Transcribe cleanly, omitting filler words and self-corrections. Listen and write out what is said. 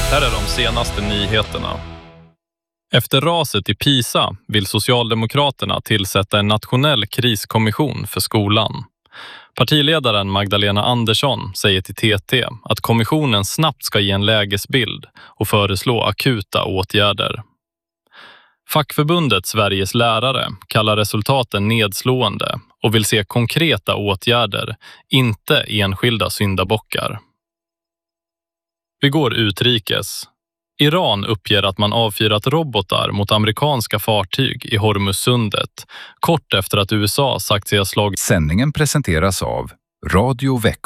Här är de senaste nyheterna. Efter raset i Pisa vill Socialdemokraterna tillsätta en nationell kriskommission för skolan. Partiledaren Magdalena Andersson säger till TT att kommissionen snabbt ska ge en lägesbild och föreslå akuta åtgärder. Fackförbundet Sveriges lärare kallar resultaten nedslående och vill se konkreta åtgärder, inte enskilda syndabockar. Vi går utrikes. Iran uppger att man avfyrat robotar mot amerikanska fartyg i Hormuzsundet, kort efter att USA sagt sig ha slagit. Sändningen presenteras av Radio Växjö.